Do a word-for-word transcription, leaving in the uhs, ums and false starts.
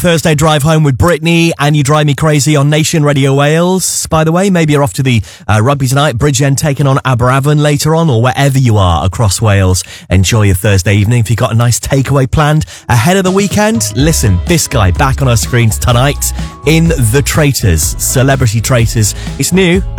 Thursday drive home with Brittany and You Drive Me Crazy on Nation Radio Wales. By the way, maybe you're off to the uh, rugby tonight, Bridgend taking on Aberavon later on, or wherever you are across Wales. Enjoy your Thursday evening. If you've got a nice takeaway planned ahead of the weekend, listen, this guy back on our screens tonight in The Traitors, Celebrity Traitors. It's new